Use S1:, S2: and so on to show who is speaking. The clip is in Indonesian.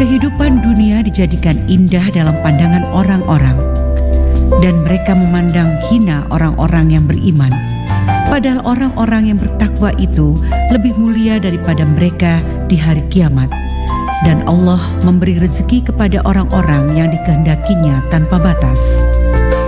S1: Kehidupan dunia dijadikan indah dalam pandangan orang-orang, dan mereka memandang hina orang-orang yang beriman. Padahal orang-orang yang bertakwa itu lebih mulia daripada mereka di hari kiamat. Dan Allah memberi rezeki kepada orang-orang yang dikehendakinya tanpa batas.